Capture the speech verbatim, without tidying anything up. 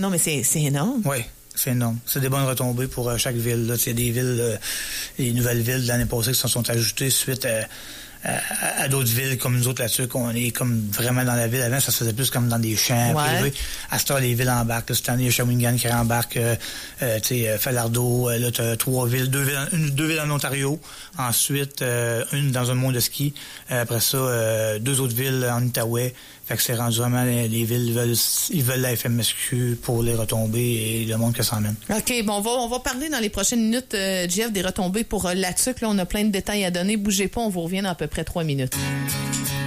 non, mais c'est, c'est énorme. Oui. C'est énorme. C'est des bonnes retombées pour euh, chaque ville. Là. Il y a des villes, euh, les nouvelles villes de l'année passée qui se sont ajoutées suite à, à, à d'autres villes comme nous autres là-dessus, qu'on est comme vraiment dans la ville. Avant, ça se faisait plus comme dans des champs ouais. privés. À ce temps, les villes embarquent. Là, cette année, il y a Shawinigan qui rembarque, euh, euh, tu sais, Falardeau. Euh, là, tu as trois villes, deux villes, une, deux villes en Ontario. Ensuite, euh, une dans un monde de ski. Euh, après ça, euh, deux autres villes en Outaouais. Fait que c'est rendu vraiment, les, les villes veulent, ils veulent la F M S Q pour les retombées et le monde que ça emmène. OK, bon, on va, on va parler dans les prochaines minutes, euh, Jeff, des retombées pour euh, la Tuque. Là, on a plein de détails à donner. Bougez pas, on vous revient dans à peu près trois minutes.